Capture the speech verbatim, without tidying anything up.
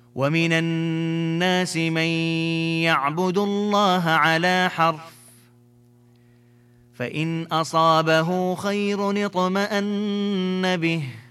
ومن الناس من يعبد الله على حرف فإن أصابه خير اطمأن به